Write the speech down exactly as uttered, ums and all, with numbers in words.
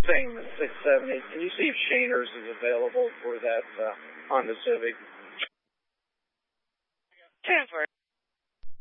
Same as six seventy. Can you see if Shaner's is available for that uh, Honda Civic? ten for